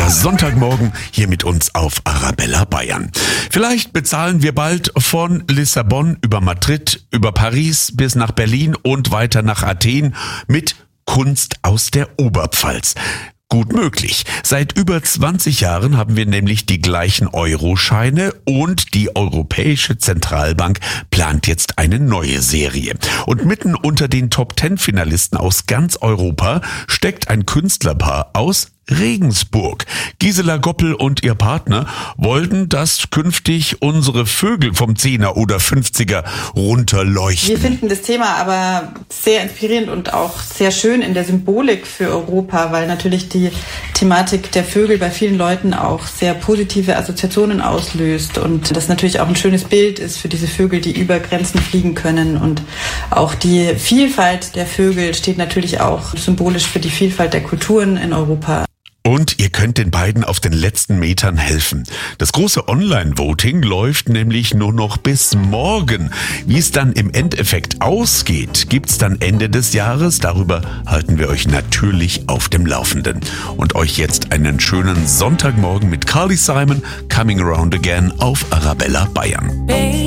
Der Sonntagmorgen hier mit uns auf Arabella Bayern. Vielleicht bezahlen wir bald von Lissabon über Madrid, über Paris bis nach Berlin und weiter nach Athen mit Kunst aus der Oberpfalz. Gut möglich. Seit über 20 Jahren haben wir nämlich die gleichen Euroscheine und die Europäische Zentralbank plant jetzt eine neue Serie. Und mitten unter den Top-10-Finalisten aus ganz Europa steckt ein Künstlerpaar aus Regensburg. Gisela Goppel und ihr Partner wollten, dass künftig unsere Vögel vom 10er oder 50er runterleuchten. Wir finden das Thema aber sehr inspirierend und auch sehr schön in der Symbolik für Europa, weil natürlich die Thematik der Vögel bei vielen Leuten auch sehr positive Assoziationen auslöst und das natürlich auch ein schönes Bild ist für diese Vögel, die über Grenzen fliegen können. Und auch die Vielfalt der Vögel steht natürlich auch symbolisch für die Vielfalt der Kulturen in Europa. Und ihr könnt den beiden auf den letzten Metern helfen. Das große Online-Voting läuft nämlich nur noch bis morgen. Wie es dann im Endeffekt ausgeht, gibt's dann Ende des Jahres. Darüber halten wir euch natürlich auf dem Laufenden. Und euch jetzt einen schönen Sonntagmorgen mit Carly Simon, Coming Around Again auf Arabella Bayern.